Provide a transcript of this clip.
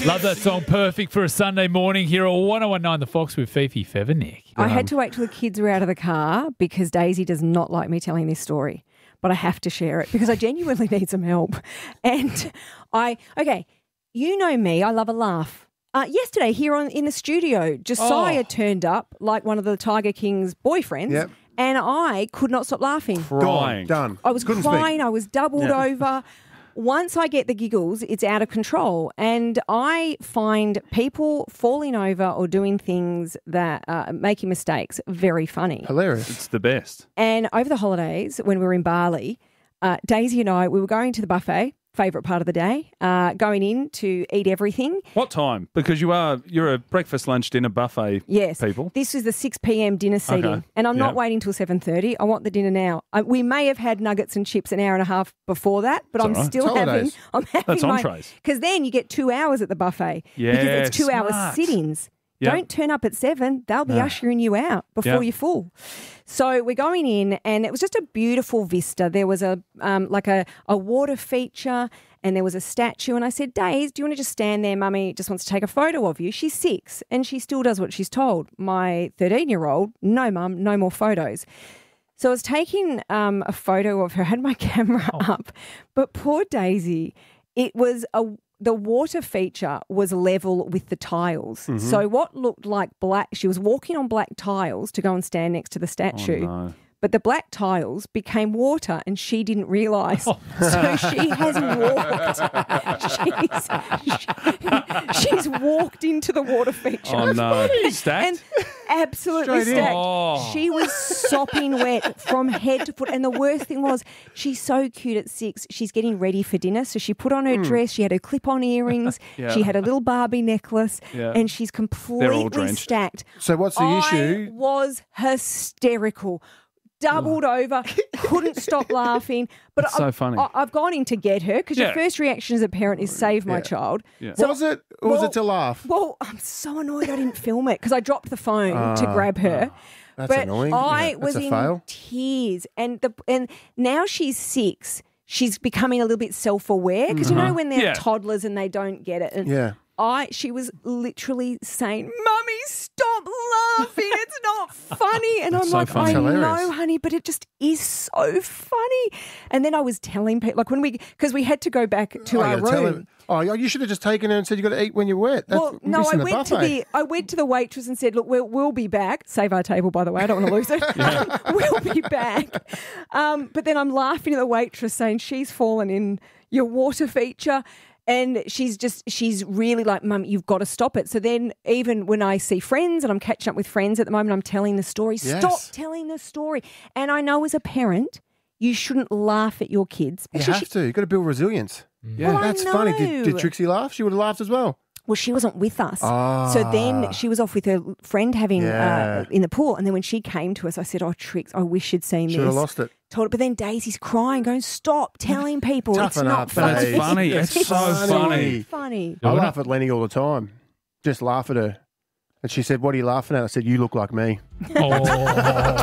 Love that song. Perfect for a Sunday morning here at 1019 The Fox with Fifi Fevernick. I had to wait till the kids were out of the car because Daisy does not like me telling this story, but I have to share it because I genuinely need some help. And you know me, I love a laugh. Yesterday here in the studio, Josiah turned up like one of the Tiger King's boyfriends, and I could not stop laughing. Crying. Done. I was crying. I was doubled over. Once I get the giggles, it's out of control. And I find people falling over or doing things that making mistakes very funny. Hilarious. It's the best. And over the holidays, when we were in Bali, Daisy and I, we were going to the buffet, favourite part of the day, going in to eat everything. What time? Because you're a breakfast, lunch, dinner buffet people. This was the 6 p.m. dinner seating. Okay. And I'm not waiting till 7:30. I want the dinner now. We may have had nuggets and chips an hour and a half before that, but I'm still having That's entrees. Because then you get 2 hours at the buffet. Yeah, because it's 2 hours smart. sit-ins. Yep. Don't turn up at 7. They'll be ushering you out before you're full. So we're going in, and it was just a beautiful vista. There was a water feature, and there was a statue. And I said, Daisy, do you want to just stand there? Mummy just wants to take a photo of you. She's 6, and she still does what she's told. My 13-year-old, no, Mum, no more photos. So I was taking a photo of her, had my camera up, but poor Daisy, it was the water feature was level with the tiles. Mm-hmm. So what looked like black, she was walking on black tiles to go and stand next to the statue. Oh, no. But the black tiles became water and she didn't realise. So she has walked. She's walked into the water feature. Oh, no. Stacked? And absolutely Straight in. stacked. Oh. She was sopping wet from head to foot. And the worst thing was, she's so cute at 6. She's getting ready for dinner. So she put on her dress. She had her clip-on earrings. Yeah. She had a little Barbie necklace. Yeah. And she's completely drenched. stacked. So what's the issue? I was hysterical. Doubled over, couldn't stop laughing. But That's so funny. I've gone in to get her because your Yeah. first reaction as a parent is save my child. Yeah. Was it, or was it to laugh? Well, I'm so annoyed I didn't film it because I dropped the phone to grab her. That's but annoying. I That's was a in fail. tears, and now she's 6. She's becoming a little bit self-aware because you know when they're Yeah. toddlers and they don't get it. And Yeah. she was literally saying, Mummy, stop laughing. It's not funny. And I'm so like, funny. I Hilarious. know, honey, but it just is so funny. And then I was telling people, like because we had to go back to our you gotta tell room. him. Oh, you should have just taken her and said you got to eat when you're wet. That's Well, no, missing the buffet. I went to the waitress and said, look, we'll be back. Save our table, by the way. I don't want to lose it. We'll be back. But then I'm laughing at the waitress saying she's fallen in your water feature. And she's really like, Mum, you've got to stop it. So then even when I see friends and I'm catching up with friends at the moment, I'm telling the story. Yes. Stop telling the story. And I know as a parent, you shouldn't laugh at your kids. You Actually, have to. You've got to build resilience. Yeah. Well, I That's funny. know. Did Trixie laugh? She would have laughed as well. Well, she wasn't with us. Ah. So then she was off with her friend having Yeah. in the pool. And then when she came to us, I said, oh, Trix, I wish you'd seen Should this. have lost it. Told her, but then Daisy's crying, going, stop telling people. It's Toughen not up, funny. Dave. That's funny. It's so funny. Funny. I laugh at Lenny all the time. Just laugh at her. And she said, what are you laughing at? I said, you look like me. Oh.